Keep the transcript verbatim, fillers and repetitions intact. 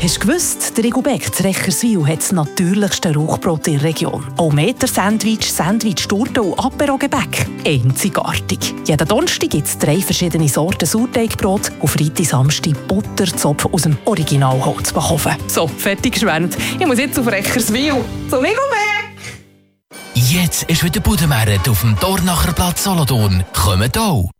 Hast du gewusst, der Rigobert zu Recherswil hat das natürlichste Rauchbrot in der Region. Auch Meter-Sandwich, Sandwich-Torte und Apero-Gebäck. Einzigartig. Jeden Donnerstag gibt es drei verschiedene Sorten Sauerteigbrot und Freitag, Samstag Butterzopf aus dem Original Holzbachhofen. So, fertig geschwärmt. Ich muss jetzt auf Recherswil. Zum Rigobert! Jetzt ist wieder Budenmäret auf dem Dornacher Platz Solothurn. Kommt auch!